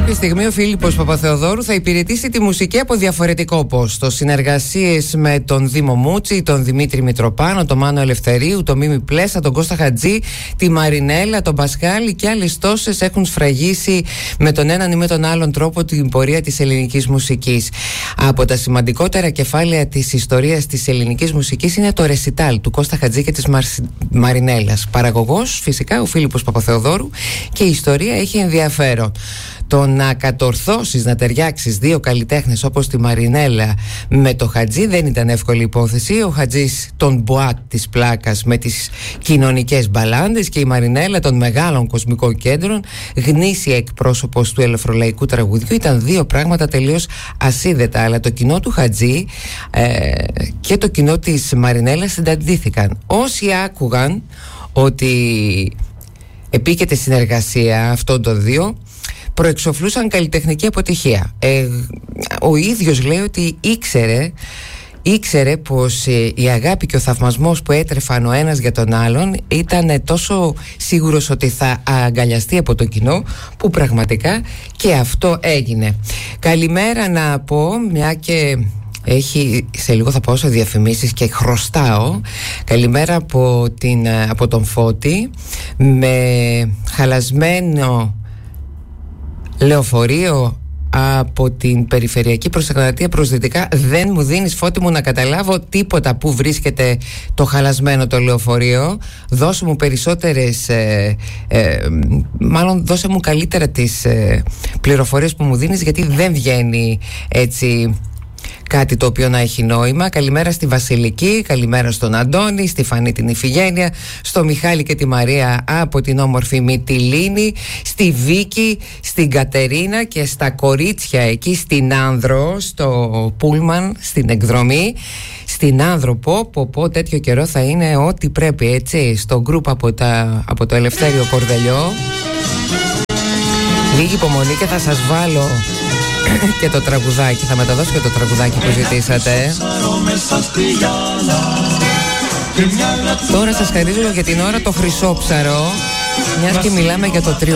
Κάποια στιγμή ο Φίλιππος Παπαθεοδόρου θα υπηρετήσει τη μουσική από διαφορετικό πόστο. Συνεργασίες με τον Δήμο Μούτσι, τον Δημήτρη Μητροπάνο, τον Μάνο Ελευθερίου, τον Μίμη Πλέσσα, τον Κώστα Χατζή, τη Μαρινέλα, τον Πασχάλη και άλλες τόσες έχουν σφραγίσει με τον έναν ή με τον άλλον τρόπο την πορεία της ελληνικής μουσικής. Από τα σημαντικότερα κεφάλαια της ιστορίας της ελληνικής μουσικής είναι το ρεσιτάλ του Κώστα Χατζή και της Μαρινέλας. Παραγωγός φυσικά ο Φίλιππος Παπαθεοδόρου και η ιστορία έχει ενδιαφέρον. Το να κατορθώσεις, να ταιριάξεις δύο καλλιτέχνες όπως τη Μαρινέλα με το Χατζή δεν ήταν εύκολη υπόθεση. Ο Χατζής των μποάτ της πλάκας με τις κοινωνικές μπαλάντες και η Μαρινέλα των μεγάλων κοσμικών κέντρων, γνήσια εκπρόσωπος του ελευθερολαϊκού τραγουδιού. Ήταν δύο πράγματα τελείως ασύνδετα, αλλά το κοινό του Χατζή και το κοινό της Μαρινέλα συναντήθηκαν. Όσοι άκουγαν ότι επίκειται συνεργασία αυτών των δύο, προεξοφλούσαν καλλιτεχνική αποτυχία. Ο ίδιος λέει ότι ήξερε πως η αγάπη και ο θαυμασμός που έτρεφαν ο ένας για τον άλλον ήταν τόσο σίγουρος ότι θα αγκαλιαστεί από το κοινό, που πραγματικά και αυτό έγινε. Καλημέρα να πω, μια και σε λίγο θα πάω σε διαφημίσεις και χρωστάω. Καλημέρα από τον Φώτη. Με χαλασμένο λεωφορείο από την περιφερειακή προς Εγνατία προς δυτικά, δεν μου δίνεις, Φώτη μου, να καταλάβω τίποτα που βρίσκεται το χαλασμένο το λεωφορείο. Δώσε μου περισσότερες μάλλον δώσε μου καλύτερα τις πληροφορίες που μου δίνεις, γιατί δεν βγαίνει έτσι κάτι το οποίο να έχει νόημα. Καλημέρα στη Βασιλική, καλημέρα στον Αντώνη, στη Φανή την Ιφηγένεια, στο Μιχάλη και τη Μαρία από την όμορφη Μυτιλήνη, στη Βίκη, στην Κατερίνα και στα κορίτσια εκεί στην Άνδρο, στο Πούλμαν, στην εκδρομή. Στην Άνδρο πω τέτοιο καιρό θα είναι ό,τι πρέπει, έτσι, στο γκρουπ από το Ελευθέριο Κορδελιό. Λίγη υπομονή και θα σας βάλω και το τραγουδάκι, θα μεταδώσω και το τραγουδάκι που ζητήσατε. Τώρα σας χαρίζω για την ώρα το Χρυσόψαρο, μιας και μιλάμε για το τρίο